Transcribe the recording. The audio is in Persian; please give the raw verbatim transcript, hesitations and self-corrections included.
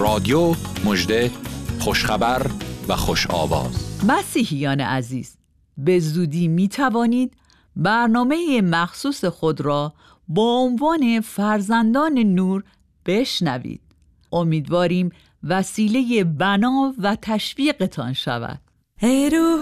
رادیو مژده، خوشخبر و خوش آواز. مسیحیان عزیز، به زودی می توانید برنامه مخصوص خود را با عنوان فرزندان نور بشنوید. امیدواریم وسیله بنا و تشویقتان شود. ای روح